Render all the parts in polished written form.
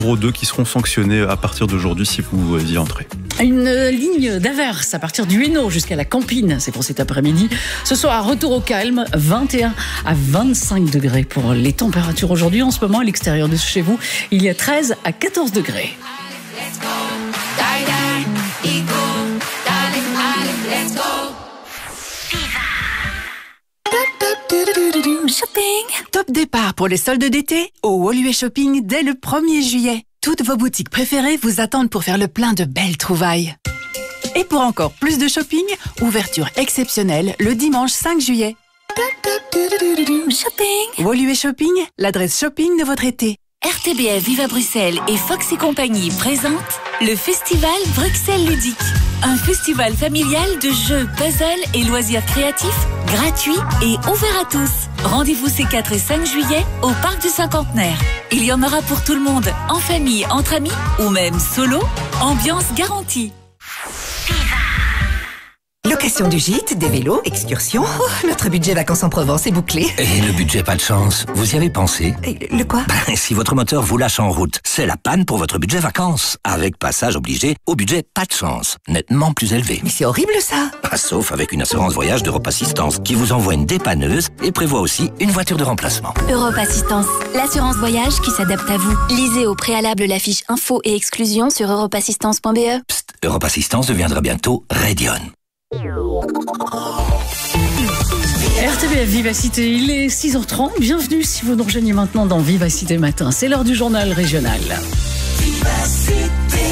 2 qui seront sanctionnés à partir d'aujourd'hui si vous y entrez. Une ligne d'averse à partir du Hainaut jusqu'à la Campine, c'est pour cet après-midi. Ce soir, retour au calme, 21 à 25 degrés pour les températures aujourd'hui. En ce moment, à l'extérieur de chez vous, il y a 13 à 14 degrés. Shopping. Top départ pour les soldes d'été au Woluwe Shopping dès le 1er juillet. Toutes vos boutiques préférées vous attendent pour faire le plein de belles trouvailles. Et pour encore plus de shopping, ouverture exceptionnelle le dimanche 5 juillet. Shopping. Woluwe Shopping, l'adresse shopping de votre été. RTBF Viva Bruxelles et Fox et compagnie présentent le festival Bruxelles Ludique. Un festival familial de jeux, puzzles et loisirs créatifs, gratuit et ouvert à tous. Rendez-vous ces 4 et 5 juillet au Parc du Cinquantenaire. Il y en aura pour tout le monde, en famille, entre amis ou même solo. Ambiance garantie. Location du gîte, des vélos, excursions. Oh, notre budget vacances en Provence est bouclé. Et le budget pas de chance, vous y avez pensé? Le quoi? Si votre moteur vous lâche en route, c'est la panne pour votre budget vacances. Avec passage obligé au budget pas de chance, nettement plus élevé. Mais c'est horrible ça. Sauf avec une assurance voyage d'Europe Assistance qui vous envoie une dépanneuse et prévoit aussi une voiture de remplacement. Europe Assistance, l'assurance voyage qui s'adapte à vous. Lisez au préalable la fiche info et exclusion sur europeassistance.be. Psst, Europe Assistance deviendra bientôt Radion. RTBF Vivacité, il est 6h30. Bienvenue si vous nous rejoignez maintenant dans Vivacité Matin. C'est l'heure du journal régional. Vivacité.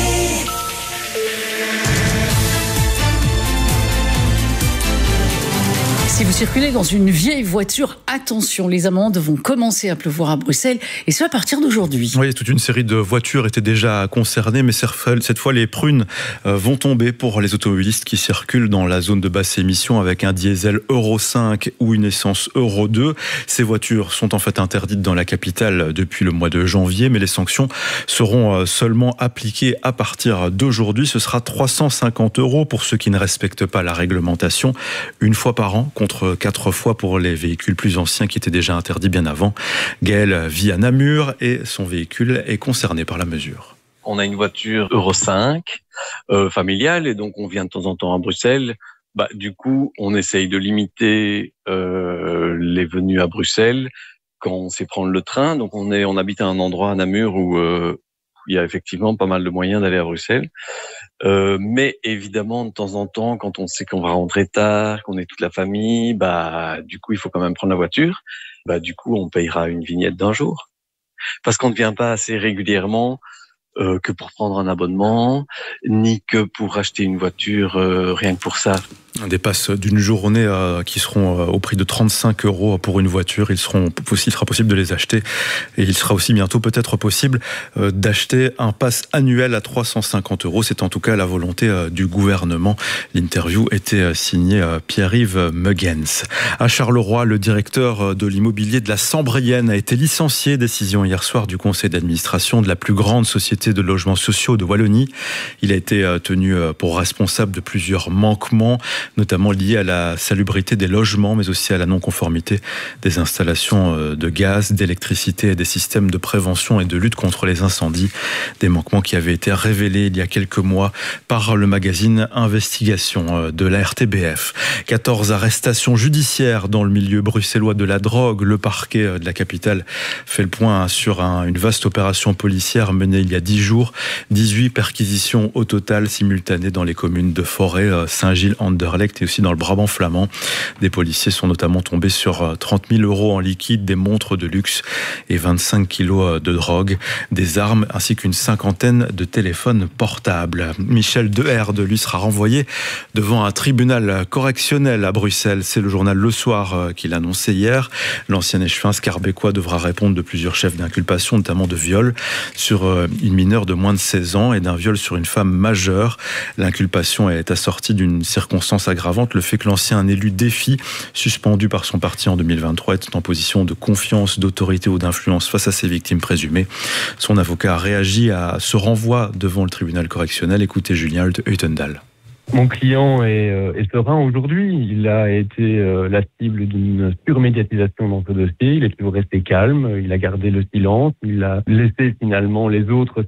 Si vous circulez dans une vieille voiture, attention, les amendes vont commencer à pleuvoir à Bruxelles, et ce à partir d'aujourd'hui. Oui, toute une série de voitures étaient déjà concernées, mais cette fois, les prunes vont tomber pour les automobilistes qui circulent dans la zone de basse émission avec un diesel Euro 5 ou une essence Euro 2. Ces voitures sont en fait interdites dans la capitale depuis le mois de janvier, mais les sanctions seront seulement appliquées à partir d'aujourd'hui. Ce sera 350 € pour ceux qui ne respectent pas la réglementation, une fois par an, contre 4 fois pour les véhicules plus anciens qui étaient déjà interdits bien avant. Gaël vit à Namur et son véhicule est concerné par la mesure. On a une voiture Euro 5 familiale et donc on vient de temps en temps à Bruxelles. Du coup, on essaye de limiter les venues à Bruxelles quand on sait prendre le train. Donc on habite à un endroit à Namur où il y a effectivement pas mal de moyens d'aller à Bruxelles. Mais évidemment, de temps en temps, quand on sait qu'on va rentrer tard, qu'on est toute la famille, du coup, il faut quand même prendre la voiture. Du coup, on payera une vignette d'un jour. Parce qu'on ne vient pas assez régulièrement que pour prendre un abonnement, ni que pour acheter une voiture rien que pour ça. Des passes d'une journée qui seront au prix de 35 € pour une voiture. Il sera possible de les acheter et il sera aussi bientôt peut-être possible d'acheter un pass annuel à 350 €. C'est en tout cas la volonté du gouvernement. L'interview était signée Pierre-Yves Muggens. À Charleroi, le directeur de l'immobilier de la Sambrienne a été licencié. Décision hier soir du conseil d'administration de la plus grande société de logements sociaux de Wallonie. Il a été tenu pour responsable de plusieurs manquements, notamment liés à la salubrité des logements, mais aussi à la non-conformité des installations de gaz, d'électricité et des systèmes de prévention et de lutte contre les incendies. Des manquements qui avaient été révélés il y a quelques mois par le magazine Investigation de la RTBF. 14 arrestations judiciaires dans le milieu bruxellois de la drogue. Le parquet de la capitale fait le point sur une vaste opération policière menée il y a 10 jours. 18 perquisitions au total simultanées dans les communes de Forêt, Saint-Gilles, Anderlecht et aussi dans le Brabant flamand. Des policiers sont notamment tombés sur 30 000 € en liquide, des montres de luxe et 25 kilos de drogue, des armes ainsi qu'une cinquantaine de téléphones portables. Michel Deherde, lui, sera renvoyé devant un tribunal correctionnel à Bruxelles. C'est le journal Le Soir qui l'a annoncé hier. L'ancien échevin scarbécois devra répondre de plusieurs chefs d'inculpation, notamment de viol sur une mineure de moins de 16 ans et d'un viol sur une femme majeure. L'inculpation est assortie d'une circonstance aggravante, le fait que l'ancien élu Défi, suspendu par son parti en 2023, est en position de confiance, d'autorité ou d'influence face à ses victimes présumées. Son avocat a réagi à ce renvoi devant le tribunal correctionnel. Écoutez Julien Uitendal. Mon client est serein aujourd'hui. Il a été la cible d'une surmédiatisation dans ce dossier. Il est toujours resté calme. Il a gardé le silence. Il a laissé finalement les autres